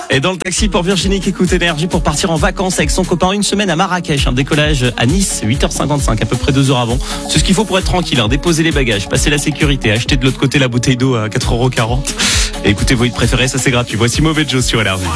Et dans le taxi pour Virginie qui écoute Énergie pour partir en vacances avec son copain, une semaine à Marrakech, un décollage à Nice, 8h55, à peu près 2 heures avant. C'est ce qu'il faut pour être tranquille, déposer les bagages, passer la sécurité, acheter de l'autre côté la bouteille d'eau à 4,40 €. Et écoutez vos hits préférés, ça c'est gratuit. Voici Mauvais Joe sur Énergie.